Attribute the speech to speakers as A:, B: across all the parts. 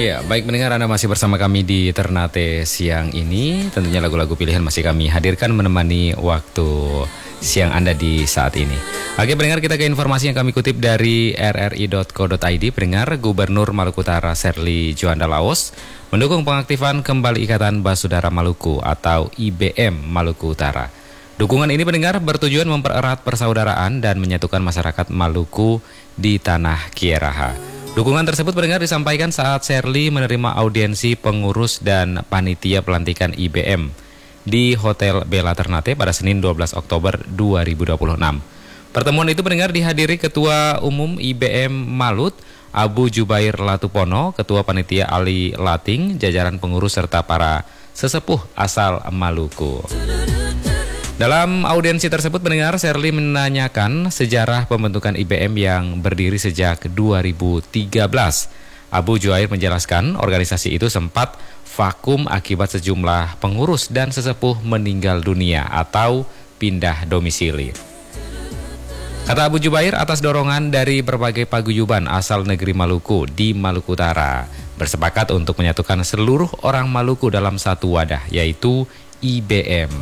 A: Iya, baik mendengar Anda masih bersama kami di Ternate siang ini. Tentunya lagu-lagu pilihan masih kami hadirkan menemani waktu siang Anda di saat ini. Oke pendengar, kita ke informasi yang kami kutip dari rri.co.id. Pendengar, Gubernur Maluku Utara Serly Juanda Laos mendukung pengaktifan kembali Ikatan Basudara Maluku atau IBM Maluku Utara. Dukungan ini pendengar bertujuan mempererat persaudaraan dan menyatukan masyarakat Maluku di tanah Kieraha. Dukungan tersebut pendengar disampaikan saat Serly menerima audiensi pengurus dan panitia pelantikan IBM di Hotel Bella Ternate pada Senin 12 Oktober 2026. Pertemuan itu pendengar dihadiri Ketua Umum IBM Malut, Abu Jubair Latupono, Ketua Panitia Ali Lating, jajaran pengurus serta para sesepuh asal Maluku. Dalam audiensi tersebut pendengar, Serly menanyakan sejarah pembentukan IBM yang berdiri sejak 2013. Abu Juair menjelaskan organisasi itu sempat vakum akibat sejumlah pengurus dan sesepuh meninggal dunia atau pindah domisili. Kata Abu Jubair, atas dorongan dari berbagai paguyuban asal negeri Maluku di Maluku Utara, bersepakat untuk menyatukan seluruh orang Maluku dalam satu wadah, yaitu IBM.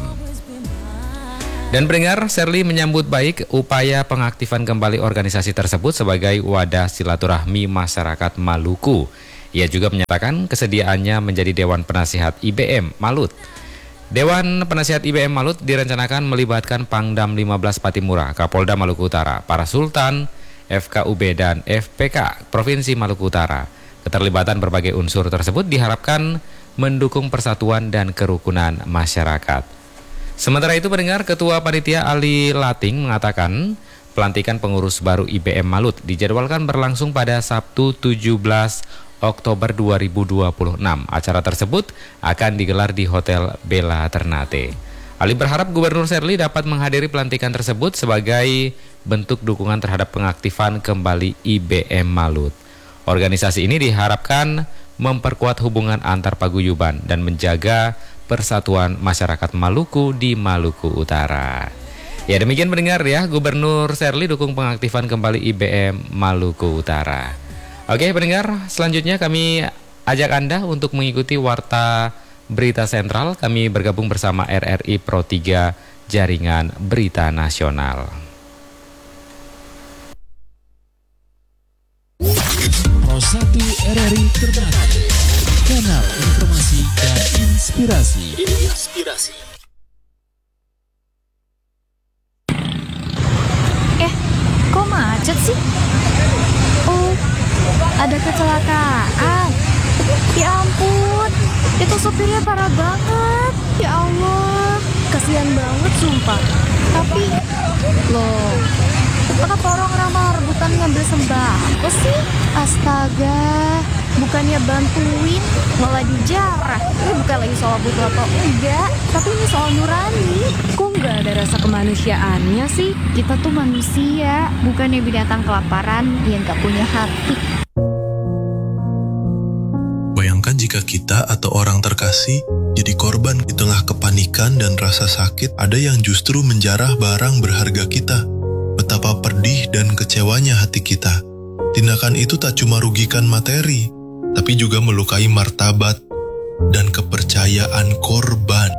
A: Dan pendengar, Serly menyambut baik upaya pengaktifan kembali organisasi tersebut sebagai wadah silaturahmi masyarakat Maluku. Ia juga menyatakan kesediaannya menjadi Dewan Penasihat IBM Malut. Dewan Penasihat IBM Malut direncanakan melibatkan Pangdam 15 Patimura, Kapolda Maluku Utara, para Sultan, FKUB dan FPK Provinsi Maluku Utara. Keterlibatan berbagai unsur tersebut diharapkan mendukung persatuan dan kerukunan masyarakat. Sementara itu pendengar, Ketua Panitia Ali Lating mengatakan pelantikan pengurus baru IBM Malut dijadwalkan berlangsung pada Sabtu 17 Oktober 2026. Acara tersebut akan digelar di Hotel Bella Ternate. Ali berharap Gubernur Serly dapat menghadiri pelantikan tersebut sebagai bentuk dukungan terhadap pengaktifan kembali IBM Malut. Organisasi ini diharapkan memperkuat hubungan antar paguyuban dan menjaga persatuan masyarakat Maluku di Maluku Utara. Ya demikian pendengar ya, Gubernur Serly dukung pengaktifan kembali IBM Maluku Utara. Oke pendengar, selanjutnya kami ajak Anda untuk mengikuti Warta Berita Sentral. Kami bergabung bersama RRI Pro 3 Jaringan Berita Nasional.
B: Pro 1 RRI Ternate, kanal informasi dan inspirasi.
C: Kok macet sih? Oh, ada kecelakaan. Ya ampun, itu supirnya parah banget. Ya Allah, kasihan banget sumpah. Tapi, loh, kenapa orang-orang rebutan ngambil sembako sih? Astaga, bukannya bantuin, malah dijarah. Ini bukan lagi soal butuh atau enggak, tapi ini soal nurani. Kok nggak ada rasa kemanusiaannya sih? Kita tuh manusia, bukannya binatang kelaparan yang nggak punya hati.
D: Bayangkan jika kita atau orang terkasih jadi korban di tengah kepanikan dan rasa sakit, ada yang justru menjarah barang berharga kita. Betapa pedih dan kecewanya hati kita. Tindakan itu tak cuma rugikan materi, tapi juga melukai martabat dan kepercayaan korban.